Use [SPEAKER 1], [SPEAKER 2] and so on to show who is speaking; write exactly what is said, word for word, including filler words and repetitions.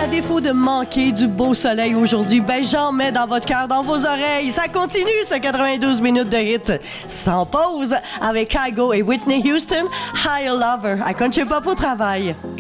[SPEAKER 1] à défaut de manquer du beau soleil aujourd'hui, ben j'en mets dans votre cœur, dans vos oreilles. Ça continue, ce quatre-vingt-douze minutes de hit sans pause avec Kygo et Whitney Houston, Higher Lover à Country Pop au travail.